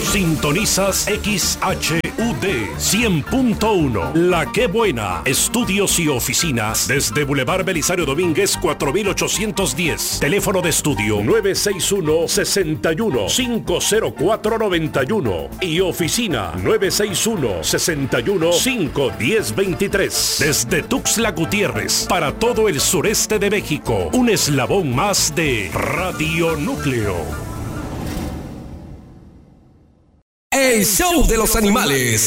Sintonizas XHUD 100.1. La Que Buena. Estudios y oficinas desde Boulevard Belisario Domínguez 4810. Teléfono de estudio 961-61-50491 y oficina 961-61-51023. Desde Tuxtla Gutiérrez para todo el sureste de México. Un eslabón más de Radio Núcleo. El show de los animales.